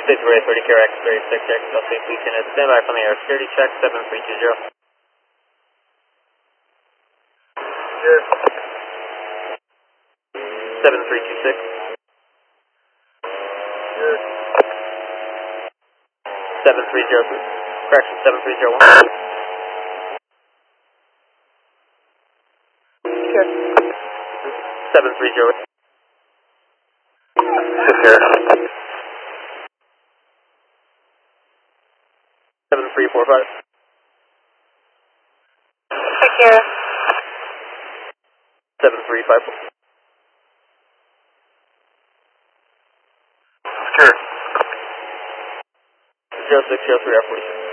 Safety Ray 30 Care X-ray, 6 X, safety Lieutenant, stand by from the air security check, 7320. Yes. 7326. Yes. 7303. Correction, 7301. Secure. 7308. Secure. 7345. Secure. 7354. Secure. 0603 R46.